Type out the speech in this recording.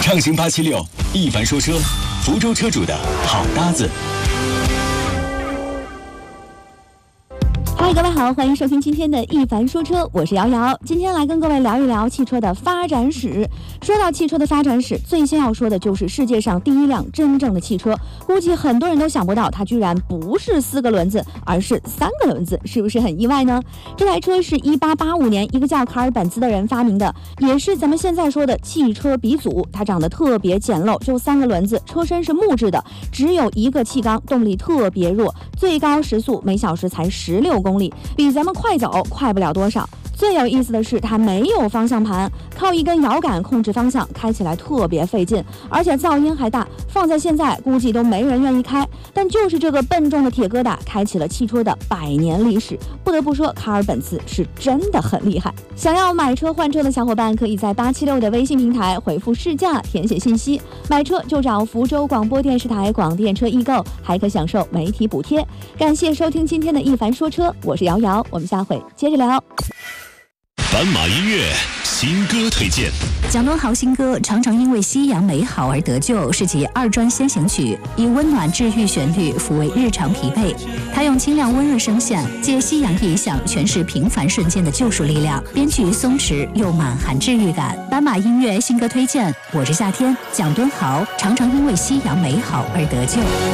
畅行876，一凡说车，福州车主的好搭子。 嗨，各位好，欢迎收听今天的一凡说车，我是瑶瑶。今天来跟各位聊一聊汽车的发展史。说到汽车的发展史，最先要说的就是世界上第一辆真正的汽车。估计很多人都想不到，它居然不是4个轮子，而是3个轮子，是不是很意外呢？这台车是1885年一个叫卡尔本兹的人发明的，也是咱们现在说的汽车鼻祖。它长得特别简陋，就3个轮子，车身是木质的，只有1个气缸，动力特别弱，最高时速每小时才16公里，比咱们快走快不了多少。最有意思的是，它没有方向盘，靠一根摇杆控制方向，开起来特别费劲，而且噪音还大，放在现在估计都没人愿意开。但就是这个笨重的铁疙瘩，开启了汽车的100年历史。不得不说，卡尔本茨是真的很厉害。想要买车换车的小伙伴，可以在876的微信平台回复试驾，填写信息，买车就找福州广播电视台广电车易购，还可享受媒体补贴。感谢收听今天的一凡说车，我是瑶瑶，我们下回接着聊。 斑马音乐新歌推荐。 蒋敦豪新歌《常常因为夕阳美好而得救》是其2专先行曲，以温暖治愈旋律抚慰日常疲惫。他用清亮温润声线，借夕阳异象诠释平凡瞬间的救赎力量，编曲松弛又满含治愈感。斑马音乐新歌推荐，我是夏天，蒋敦豪《常常因为夕阳美好而得救》。